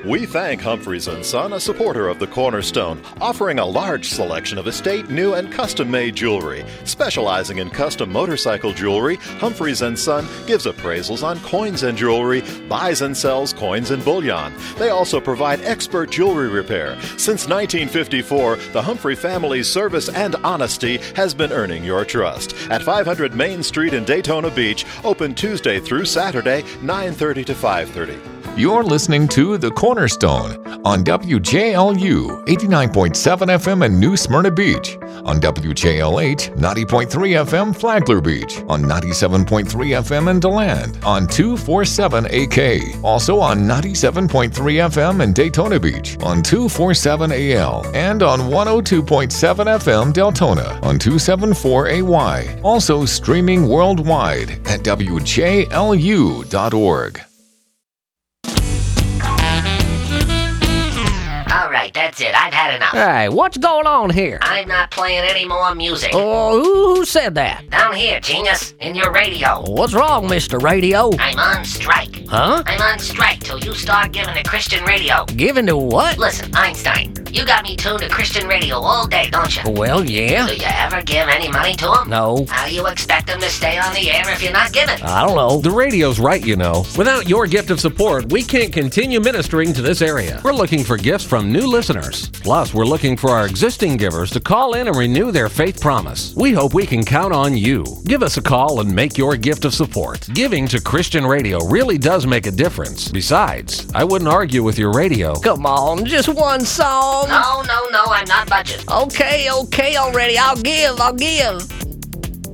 We thank Humphreys & Son, a supporter of the Cornerstone, offering a large selection of estate, new, and custom-made jewelry. Specializing in custom motorcycle jewelry, Humphreys & Son gives appraisals on coins and jewelry, buys and sells coins and bullion. They also provide expert jewelry repair. Since 1954, the Humphrey family's service and honesty has been earning your trust. At 500 Main Street in Daytona Beach, open Tuesday through Saturday, 9:30 to 5:30. You're listening to The Cornerstone on WJLU 89.7 FM in New Smyrna Beach, on WJLH 90.3 FM Flagler Beach, on 97.3 FM in DeLand, on 247 AK, also on 97.3 FM in Daytona Beach, on 247 AL, and on 102.7 FM Deltona, on 274 AY, also streaming worldwide at WJLU.org. All right, that's it. I've had enough. Hey, what's going on here? I'm not playing any more music. Oh, who said that? Down here, genius, in your radio. What's wrong, Mr. Radio? I'm on strike. Huh? I'm on strike till you start giving to Christian radio. Giving to what? Listen, Einstein, you got me tuned to Christian radio all day, don't you? Well, yeah. Do you ever give any money to them? No. How do you expect them to stay on the air if you're not giving? I don't know. The radio's right, you know. Without your gift of support, we can't continue ministering to this area. We're looking for gifts from new listeners. Plus, we're looking for our existing givers to call in and renew their faith promise. We hope we can count on you. Give us a call and make your gift of support. Giving to Christian radio really does make a difference. Besides, I wouldn't argue with your radio. Come on, just one song. No, I'm not budgeting. Okay, already. I'll give.